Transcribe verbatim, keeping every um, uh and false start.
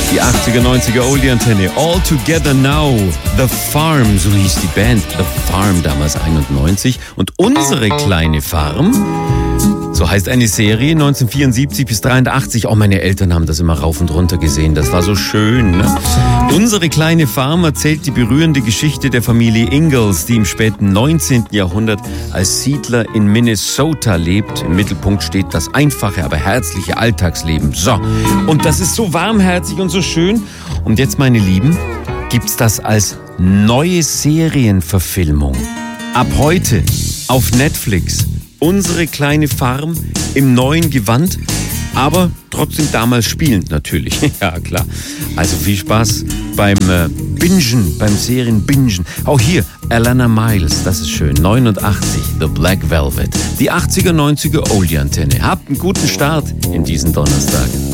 Die achtziger, neunziger Oldie-Antenne. All Together Now. The Farm, so hieß die Band. The Farm, damals einundneunzig. Und unsere kleine Farm, so heißt eine Serie, neunzehnhundertvierundsiebzig bis dreiundachtzig. Auch meine Eltern haben das immer rauf und runter gesehen. Das war so schön, ne? Unsere kleine Farm erzählt die berührende Geschichte der Familie Ingalls, die im späten neunzehnten Jahrhundert als Siedler in Minnesota lebt. Im Mittelpunkt steht das einfache, aber herzliche Alltagsleben. So, und das ist so warmherzig und so schön. Und jetzt, meine Lieben, gibt's das als neue Serienverfilmung. Ab heute auf Netflix. Unsere kleine Farm im neuen Gewand, aber trotzdem damals spielend natürlich. Ja, klar. Also viel Spaß beim äh, Bingen, beim Serien-Bingen. Auch hier, Alana Miles, das ist schön. neunundachtzig, The Black Velvet. Die achtziger, neunziger Oldie-Antenne. Habt einen guten Start in diesen Donnerstag.